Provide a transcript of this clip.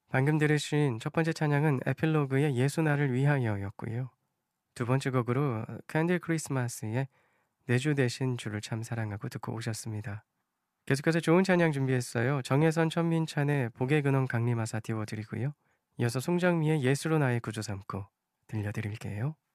방금 들으신 첫 번째 찬양은 에필로그의 예수 나를 위하여였고요. 두 번째 곡으로 캔디 크리스마스의 내 주 대신 주를 참 사랑하고 듣고 오셨습니다. 계속해서 좋은 찬양 준비했어요. 정혜선 천민찬의 복의 근원 강림하사 띄워드리고요. 이어서 송정미의 예수로 나의 구주 삼고 들려드릴게요.